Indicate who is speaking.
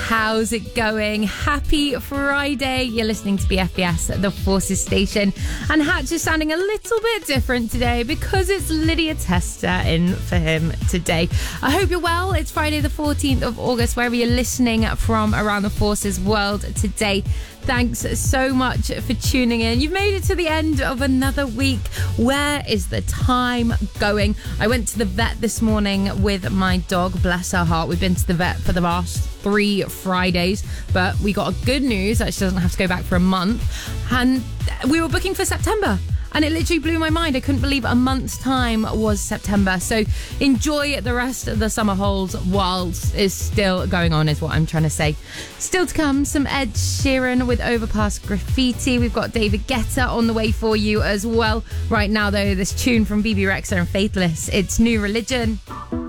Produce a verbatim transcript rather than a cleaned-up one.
Speaker 1: how's it going? Happy Friday. You're listening to B F B S, the Forces station. And Hatch is sounding a little bit different today because it's Lydia Tester in for him today. I hope you're well. It's Friday the fourteenth of August, wherever you're listening from around the Forces world today. Thanks so much for tuning in. You've made it to the end of another week. Where is the time going? I went to the vet this morning with my dog, bless her heart. We've been to the vet for the last three Fridays, but we got good news that she doesn't have to go back for a month. And we were booking for September. And it literally blew my mind. I couldn't believe a month's time was September. So enjoy the rest of the summer holds whilst it's still going on, is what I'm trying to say. Still to come, some Ed Sheeran with Overpass Graffiti. We've got David Guetta on the way for you as well. Right now, though, this tune from B B Rexa and Faithless. It's New Religion.